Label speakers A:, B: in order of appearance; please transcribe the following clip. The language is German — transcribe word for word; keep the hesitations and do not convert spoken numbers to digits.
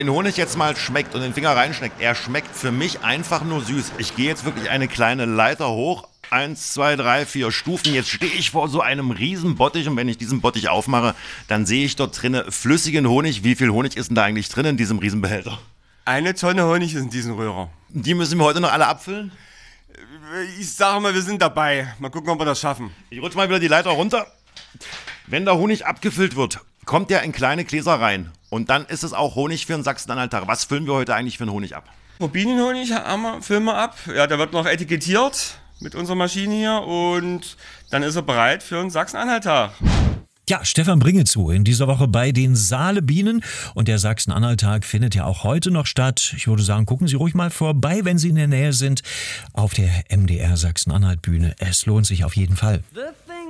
A: den Honig jetzt mal schmeckt und den Finger reinschmeckt, er schmeckt für mich einfach nur süß. Ich gehe jetzt wirklich eine kleine Leiter hoch. Eins, zwei, drei, vier Stufen. Jetzt stehe ich vor so einem riesen Bottich und wenn ich diesen Bottich aufmache, dann sehe ich dort drinnen flüssigen Honig. Wie viel Honig ist denn da eigentlich drin in diesem Riesenbehälter?
B: Eine Tonne Honig ist in diesem Röhrer.
A: Die müssen wir heute noch alle abfüllen?
B: Ich sage mal, wir sind dabei. Mal gucken, ob wir das schaffen.
A: Ich rutsche mal wieder die Leiter runter. Wenn der Honig abgefüllt wird, kommt der in kleine Gläser rein. Und dann ist es auch Honig für den Sachsen-Anhalt-Tag. Was füllen wir heute eigentlich für einen Honig ab?
B: Rubinenhonig haben wir, füllen wir ab. Ja, der wird noch etikettiert mit unserer Maschine hier. Und dann ist er bereit für den Sachsen-Anhalt-Tag.
C: Ja, Stefan Bringezu in dieser Woche bei den Saale-Bienen. Und der Sachsen-Anhalt-Tag findet ja auch heute noch statt. Ich würde sagen, gucken Sie ruhig mal vorbei, wenn Sie in der Nähe sind, auf der M D R Sachsen-Anhalt-Bühne. Es lohnt sich auf jeden Fall.